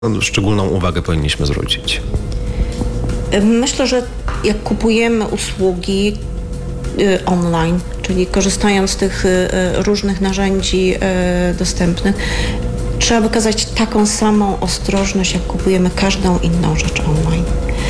szczególną uwagę powinniśmy zwrócić? Myślę, że jak kupujemy usługi online, czyli korzystając z tych różnych narzędzi dostępnych, trzeba wykazać taką samą ostrożność, jak kupujemy każdą inną rzecz online.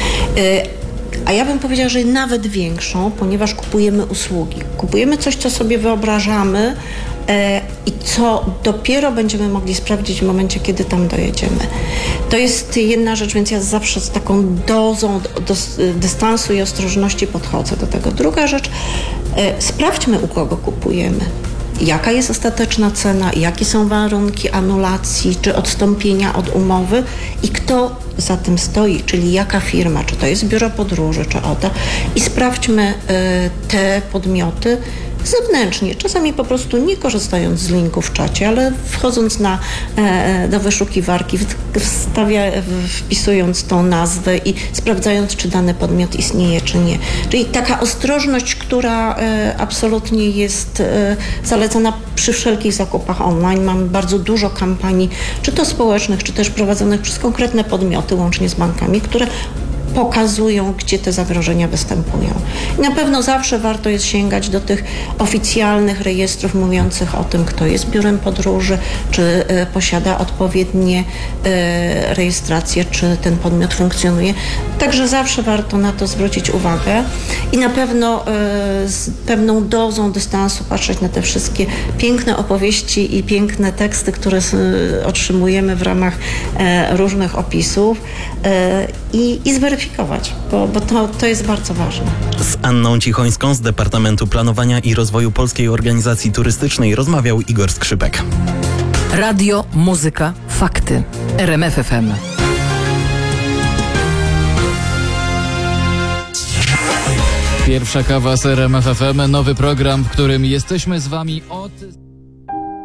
A ja bym powiedziała, że nawet większą, ponieważ kupujemy usługi. Kupujemy coś, co sobie wyobrażamy i co dopiero będziemy mogli sprawdzić w momencie, kiedy tam dojedziemy. To jest jedna rzecz, więc ja zawsze z taką dozą dystansu i ostrożności podchodzę do tego. Druga rzecz, sprawdźmy, u kogo kupujemy. Jaka jest ostateczna cena, jakie są warunki anulacji czy odstąpienia od umowy i kto za tym stoi, czyli jaka firma, czy to jest biuro podróży, czy OTA, i sprawdźmy te podmioty zewnętrznie, czasami po prostu nie korzystając z linku w czacie, ale wchodząc do wyszukiwarki, wpisując tą nazwę i sprawdzając, czy dany podmiot istnieje, czy nie. Czyli taka ostrożność, która absolutnie jest zalecana przy wszelkich zakupach online. Mamy bardzo dużo kampanii, czy to społecznych, czy też prowadzonych przez konkretne podmioty, łącznie z bankami, które pokazują, gdzie te zagrożenia występują. I na pewno zawsze warto jest sięgać do tych oficjalnych rejestrów mówiących o tym, kto jest biurem podróży, czy posiada odpowiednie rejestracje, czy ten podmiot funkcjonuje. Także zawsze warto na to zwrócić uwagę i na pewno z pewną dozą dystansu patrzeć na te wszystkie piękne opowieści i piękne teksty, które otrzymujemy w ramach różnych opisów i zweryfikować, bo to jest bardzo ważne. Z Anną Cichońską z Departamentu Planowania i Rozwoju Polskiej Organizacji Turystycznej rozmawiał Igor Skrzypek. Radio, muzyka, fakty. RMF FM. Pierwsza kawa z RMF FM, nowy program, w którym jesteśmy z wami od...